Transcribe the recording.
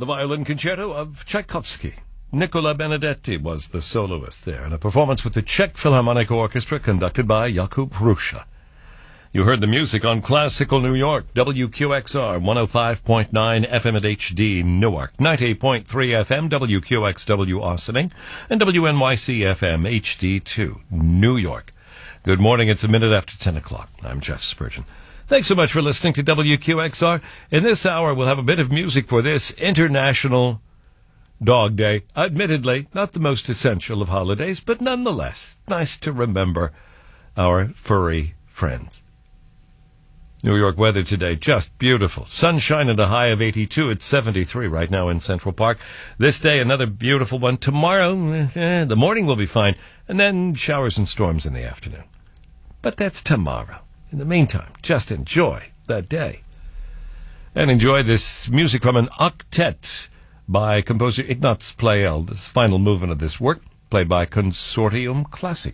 the violin concerto of Tchaikovsky. Nicola Benedetti was the soloist there, in a performance with the Czech Philharmonic Orchestra conducted by Jakub Hruša. You heard the music on Classical New York, WQXR, 105.9 FM at HD, Newark, 98.3 FM, WQXW Austining, and WNYC FM, HD2, New York. Good morning, it's a minute after 10 o'clock. I'm Jeff Spurgeon. Thanks so much for listening to WQXR. In this hour, we'll have a bit of music for this International Dog Day. Admittedly, not the most essential of holidays, but nonetheless, nice to remember our furry friends. New York weather today, just beautiful. Sunshine and a high of 82. It's 73 right now in Central Park. This day, another beautiful one. Tomorrow, the morning will be fine, and then showers and storms in the afternoon. But that's tomorrow. In the meantime, just enjoy the day. And enjoy this music from an octet by composer Ignaz Pleyel, this final movement of this work, played by Consortium Classic.